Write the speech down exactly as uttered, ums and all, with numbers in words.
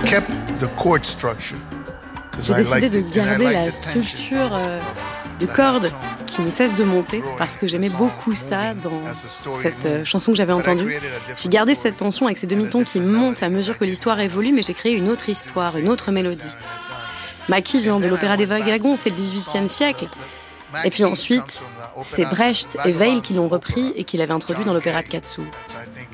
J'ai décidé de garder la structure euh, de cordes qui ne cesse de monter parce que j'aimais beaucoup ça dans cette euh, chanson que j'avais entendue. J'ai gardé cette tension avec ces demi-tons qui montent à mesure que l'histoire évolue, mais j'ai créé une autre histoire, une autre mélodie. Mackie vient de l'opéra des Wagons, c'est le dix-huitième siècle. Et puis ensuite, c'est Brecht et Weill qui l'ont repris et qui l'avaient introduit dans l'opéra de Katsu.